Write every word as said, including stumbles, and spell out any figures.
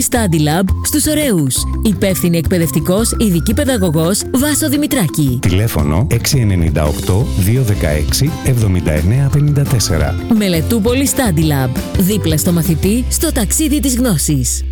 Study Lab στους Ωραίους. Υπεύθυνη εκπαιδευτικός, ειδική παιδαγωγός Βάσο Δημητράκη. Τηλέφωνο έξι εννιά οκτώ δύο ένα έξι εβδομήντα εννέα πενήντα τέσσερα. Μελετούπολη Study Lab. Δίπλα στο μαθητή, στο ταξίδι της γνώσης.